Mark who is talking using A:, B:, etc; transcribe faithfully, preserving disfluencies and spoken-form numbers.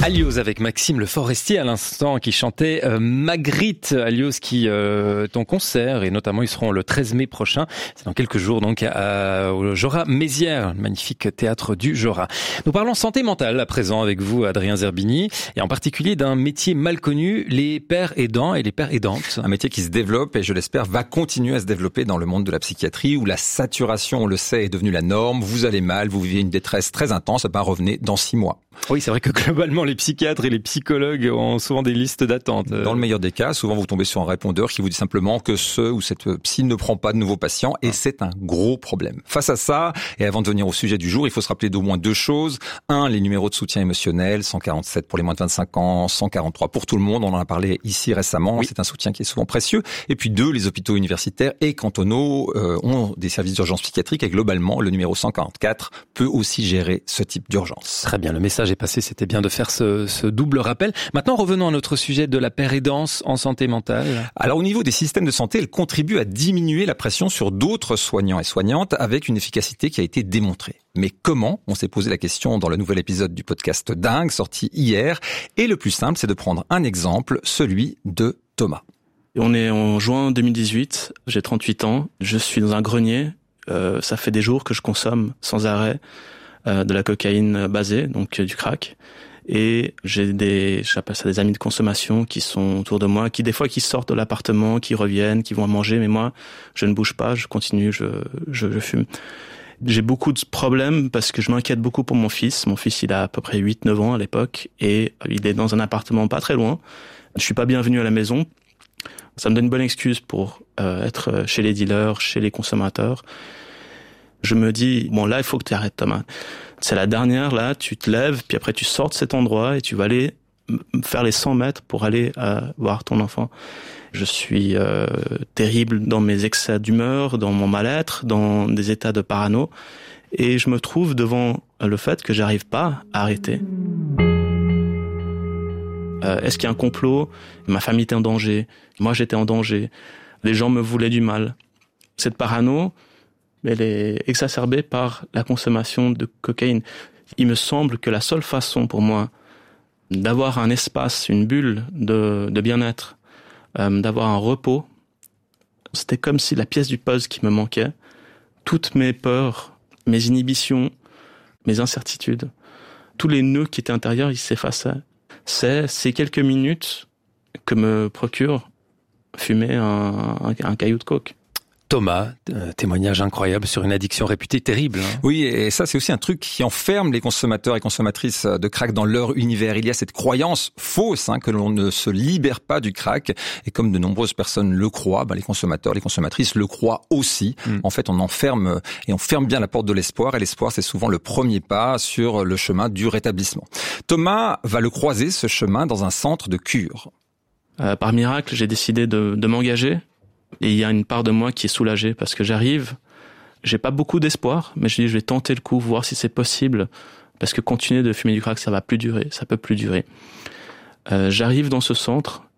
A: Alios avec Maxime Le Forestier à l'instant qui chantait euh, Magritte. Alios qui euh, est en concert et notamment ils seront le treize mai prochain. C'est dans quelques jours donc à, au Jorat Mézières, magnifique théâtre du Jorat. Nous parlons santé mentale à présent avec vous Adrien Zerbini et en particulier d'un métier mal connu, les pères aidants et les pères aidantes.
B: Un métier qui se développe et je l'espère va continuer à se développer dans le monde de la psychiatrie où la saturation, on le sait, est devenue la norme. Vous allez mal, vous vivez une détresse très intense, ben revenez dans six mois.
A: Oui, c'est vrai que globalement, les psychiatres et les psychologues ont souvent des listes d'attente.
B: Dans le meilleur des cas, souvent vous tombez sur un répondeur qui vous dit simplement que ce ou cette psy ne prend pas de nouveaux patients et c'est un gros problème. Face à ça, et avant de venir au sujet du jour, il faut se rappeler d'au moins deux choses. Un, les numéros de soutien émotionnel, cent quarante-sept pour les moins de vingt-cinq ans, cent quarante-trois pour tout le monde, on en a parlé ici récemment, oui. C'est un soutien qui est souvent précieux. Et puis deux, les hôpitaux universitaires et cantonaux euh, ont des services d'urgence psychiatrique et globalement, le numéro cent quarante-quatre peut aussi gérer ce type d'urgence.
A: Très bien, le message est passé, c'était bien de faire ce, ce double rappel. Maintenant, revenons à notre sujet de la pérédance en santé mentale.
B: Alors, au niveau des systèmes de santé, elle contribue à diminuer la pression sur d'autres soignants et soignantes avec une efficacité qui a été démontrée. Mais comment ? On s'est posé la question dans le nouvel épisode du podcast Dingue, sorti hier. Et le plus simple, c'est de prendre un exemple, celui de Thomas.
C: On est en juin deux mille dix-huit, j'ai trente-huit ans, je suis dans un grenier. Euh, ça fait des jours que je consomme sans arrêt euh, de la cocaïne basée, donc euh, du crack. Et j'ai des, j'appelle ça des amis de consommation qui sont autour de moi, qui des fois qui sortent de l'appartement, qui reviennent, qui vont manger, mais moi, je ne bouge pas, je continue, je, je, je fume. J'ai beaucoup de problèmes parce que je m'inquiète beaucoup pour mon fils. Mon fils, il a à peu près huit neuf ans à l'époque et il est dans un appartement pas très loin. Je suis pas bienvenu à la maison. Ça me donne une bonne excuse pour euh, être chez les dealers, chez les consommateurs. Je me dis, bon là, il faut que tu arrêtes, Thomas. C'est la dernière, là, tu te lèves, puis après tu sors de cet endroit et tu vas aller faire les cent mètres pour aller euh, voir ton enfant. Je suis euh, terrible dans mes excès d'humeur, dans mon mal-être, dans des états de parano. Et je me trouve devant le fait que j'arrive pas à arrêter. Euh, est-ce qu'il y a un complot ? Ma famille était en danger. Moi, j'étais en danger. Les gens me voulaient du mal. Cette parano, elle est exacerbée par la consommation de cocaïne. Il me semble que la seule façon pour moi d'avoir un espace, une bulle de, de bien-être, euh, d'avoir un repos, c'était comme si la pièce du puzzle qui me manquait, toutes mes peurs, mes inhibitions, mes incertitudes, tous les nœuds qui étaient intérieurs, ils s'effaçaient. C'est ces quelques minutes que me procure fumer un, un, un caillou de coke.
A: Thomas, euh, témoignage incroyable sur une addiction réputée terrible. Hein.
B: Oui, et ça c'est aussi un truc qui enferme les consommateurs et consommatrices de crack dans leur univers. Il y a cette croyance fausse hein, que l'on ne se libère pas du crack. Et comme de nombreuses personnes le croient, bah, les consommateurs, les consommatrices le croient aussi. Mm. En fait, on enferme et on ferme bien la porte de l'espoir. Et l'espoir, c'est souvent le premier pas sur le chemin du rétablissement. Thomas va le croiser, ce chemin, dans un centre de cure.
C: Euh, par miracle, j'ai décidé de, de m'engager. Et il y a une part de moi qui est soulagée parce que j'arrive, j'ai pas beaucoup d'espoir, mais je dis je vais tenter le coup, voir si c'est possible, parce que continuer de fumer du crack, ça va plus durer, ça peut plus durer. Euh, j'arrive dans ce centre